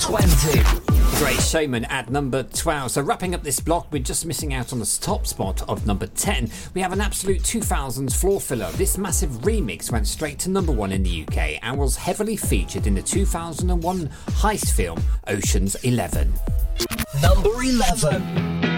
20. Great Showman at number 12. So wrapping up this block, we're just missing out on the top spot of number 10. We have an absolute 2000s floor filler. This massive remix went straight to number 1 in the UK and was heavily featured in the 2001 heist film Ocean's 11. Number 11.